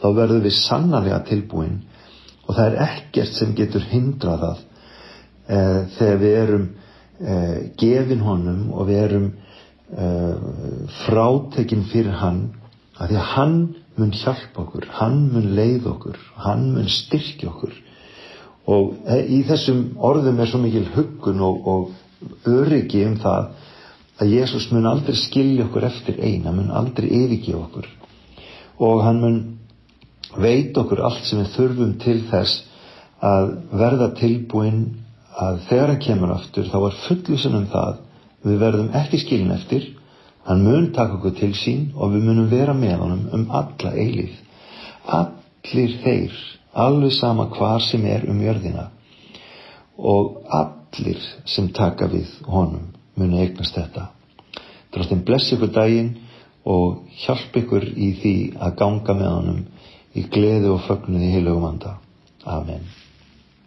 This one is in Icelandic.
þá verðum við sannarlega tilbúin og það ekkert sem getur hindrað það þegar við erum gefin honum og við erum frátekin fyrir hann, af því að hann mun hjálpa okkur, hann mun leiða okkur, hann mun styrkja okkur. Og í þessum orðum svo mikil huggun og öryggi það að Jesús mun aldrei skilja okkur eftir ein, hann mun aldrei yfirgefa okkur og hann mun veita okkur allt sem við þurfum til þess að verða tilbúin að þegar hann kemur aftur þá fullvissan það við verðum ekki skilin eftir, hann mun taka okkur til sín og við munum vera með honum alla eilífð. Allir þeir, alveg sama hvar sem jörðina og allir sem taka við honum munu eignast þetta. Drottinn blessi ykkur daginn og hjálpi ykkur í því að ganga með honum í gleði og fögnuði í heilögum anda.